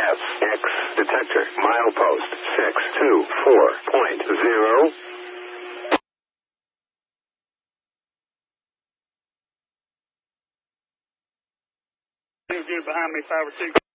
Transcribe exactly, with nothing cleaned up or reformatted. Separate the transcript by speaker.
Speaker 1: S X detector, milepost six two four point zero.
Speaker 2: Get behind me, five or two.